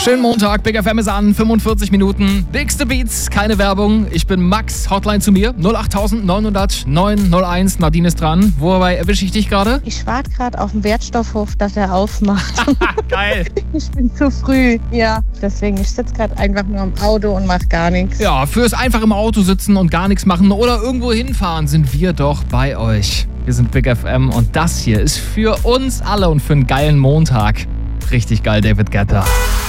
Schönen Montag, Big FM ist an, 45 Minuten. Bigste Beats, keine Werbung. Ich bin Max, Hotline zu mir, 08900 901. Nadine ist dran. Wobei erwische ich dich gerade? Ich warte gerade auf den Wertstoffhof, dass er aufmacht. Geil. Ich bin zu früh, ja. Deswegen, ich sitze gerade einfach nur im Auto und mache gar nichts. Ja, fürs einfach im Auto sitzen und gar nichts machen oder irgendwo hinfahren sind wir doch bei euch. Wir sind Big FM und das hier ist für uns alle und für einen geilen Montag. Richtig geil, David Guetta.